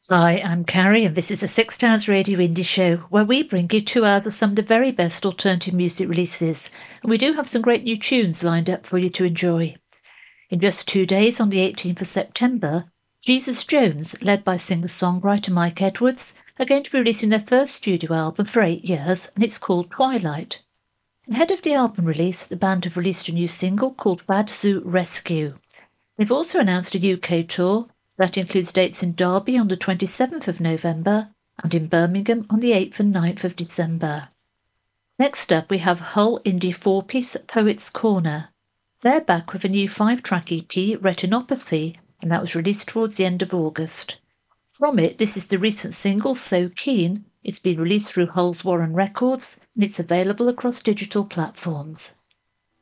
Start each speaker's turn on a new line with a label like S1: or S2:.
S1: Hi, I'm Carrie, and this is a Six Towns Radio Indie Show where we bring you 2 hours of some of the very best alternative music releases. And we do have some great new tunes lined up for you to enjoy. In just 2 days, on the 18th of September, Jesus Jones, led by singer-songwriter Mike Edwards, are going to be releasing their first studio album for 8 years, and it's called Twilight. Ahead of the album release, the band have released a new single called Bad Zoo Rescue. They've also announced a UK tour that includes dates in Derby on the 27th of November and in Birmingham on the 8th and 9th of December. Next up, we have Hull indie four-piece Poets Corner. They're back with a new 5-track EP, Retinopathy, and that was released towards the end of August. From it, this is the recent single, So Keen. It's been released through Hull's Warren Records, and it's available across digital platforms.